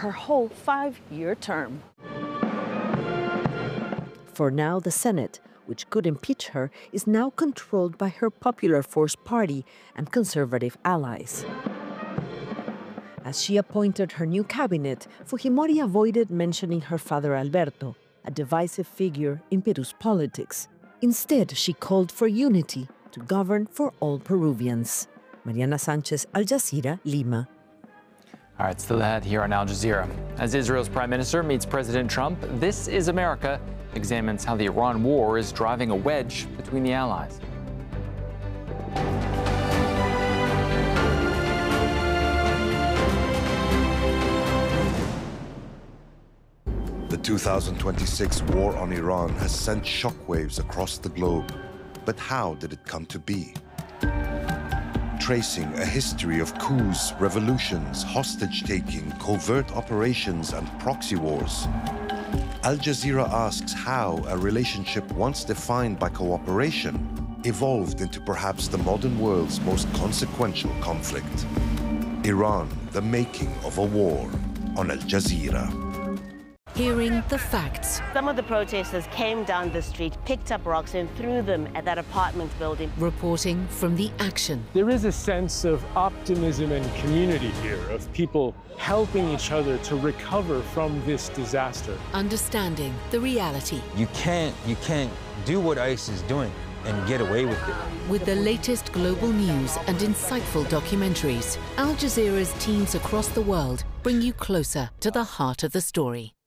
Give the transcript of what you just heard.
her whole 5-year term. For now, the Senate, which could impeach her, is now controlled by her Popular Force Party and conservative allies. As she appointed her new cabinet, Fujimori avoided mentioning her father Alberto, a divisive figure in Peru's politics. Instead, she called for unity to govern for all Peruvians. Mariana Sanchez, Al Jazeera, Lima. All right, still ahead here on Al Jazeera. As Israel's prime minister meets President Trump, This is America examines how the Iran war is driving a wedge between the allies. The 2026 war on Iran has sent shockwaves across the globe. But how did it come to be? Tracing a history of coups, revolutions, hostage-taking, covert operations, and proxy wars, Al Jazeera asks how a relationship once defined by cooperation evolved into perhaps the modern world's most consequential conflict. Iran, the making of a war, on Al Jazeera. Hearing the facts. Some of the protesters came down the street, picked up rocks and threw them at that apartment building. Reporting from the action. There is a sense of optimism and community here, of people helping each other to recover from this disaster. Understanding the reality. You can't do what ICE is doing and get away with it. With the latest global news and insightful documentaries, Al Jazeera's teams across the world bring you closer to the heart of the story.